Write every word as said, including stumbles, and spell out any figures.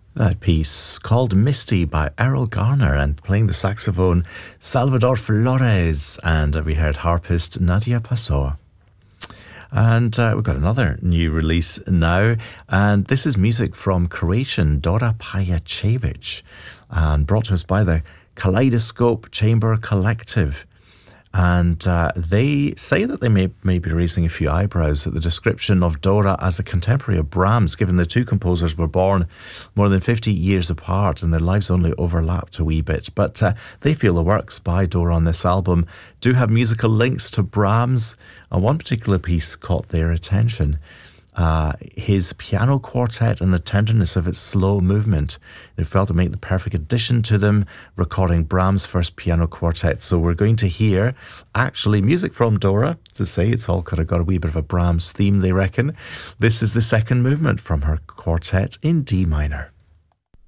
That piece called Misty by Errol Garner, and playing the saxophone Salvador Flores, and we heard harpist Nadia Passoa. And uh, we've got another new release now, and this is music from Croatian Dora Pajacevic, and brought to us by the Kaleidoscope Chamber Collective. And uh, they say that they may, may be raising a few eyebrows at the description of Dora as a contemporary of Brahms, given the two composers were born more than fifty years apart and their lives only overlapped a wee bit. But uh, they feel the works by Dora on this album do have musical links to Brahms, and one particular piece caught their attention. Uh, his piano quartet and the tenderness of its slow movement. It felt to make the perfect addition to them, recording Brahms' first piano quartet. So we're going to hear actually music from Dora, to say it's all kind of got a wee bit of a Brahms theme, they reckon. This is the second movement from her quartet in D minor.